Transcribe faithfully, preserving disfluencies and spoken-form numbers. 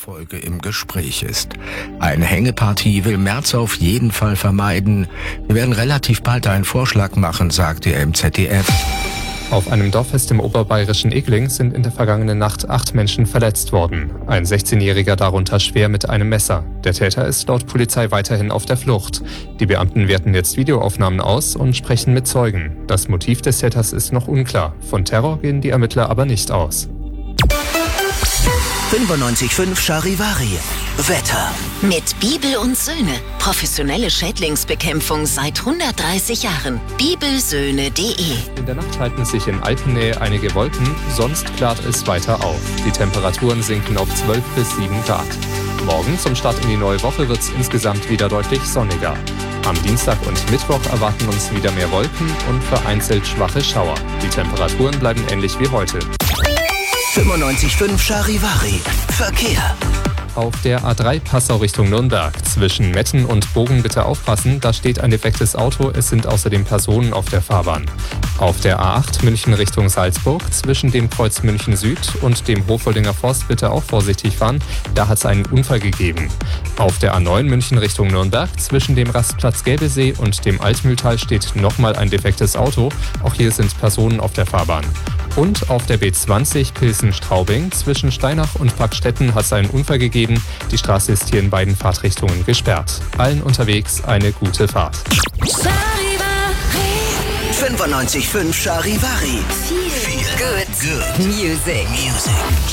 Nachfolge im Gespräch ist. Eine Hängepartie will Merz auf jeden Fall vermeiden. Wir werden relativ bald einen Vorschlag machen, sagte er im Z D F. Auf einem Dorffest im oberbayerischen Egling sind in der vergangenen Nacht acht Menschen verletzt worden. Ein sechzehnjähriger darunter schwer mit einem Messer. Der Täter ist laut Polizei weiterhin auf der Flucht. Die Beamten werten jetzt Videoaufnahmen aus und sprechen mit Zeugen. Das Motiv des Täters ist noch unklar. Von Terror gehen die Ermittler aber nicht aus. fünfundneunzig Komma fünf Charivari. Wetter. Mit Bibel und Söhne. Professionelle Schädlingsbekämpfung seit hundertdreißig Jahren. bibelsöhne punkt de. In der Nacht halten sich in Alpennähe einige Wolken, sonst klart es weiter auf. Die Temperaturen sinken auf zwölf bis sieben Grad. Morgen zum Start in die neue Woche wird es insgesamt wieder deutlich sonniger. Am Dienstag und Mittwoch erwarten uns wieder mehr Wolken und vereinzelt schwache Schauer. Die Temperaturen bleiben ähnlich wie heute. fünfundneunzig Komma fünf Charivari. Verkehr. Auf der A drei Passau Richtung Nürnberg. Zwischen Metten und Bogen bitte aufpassen, da steht ein defektes Auto, es sind außerdem Personen auf der Fahrbahn. Auf der A acht München Richtung Salzburg, zwischen dem Kreuz München Süd und dem Hofoldinger Forst bitte auch vorsichtig fahren, da hat es einen Unfall gegeben. Auf der A neun München Richtung Nürnberg, zwischen dem Rastplatz Gelbesee und dem Altmühltal steht nochmal ein defektes Auto, auch hier sind Personen auf der Fahrbahn. Und auf der B zwanzig Pilsen-Straubing zwischen Steinach und Packstetten hat es einen Unfall gegeben. Die Straße ist hier in beiden Fahrtrichtungen gesperrt. Allen unterwegs eine gute Fahrt. fünfundneunzig Komma fünf Charivari. Feel good. Music. Music.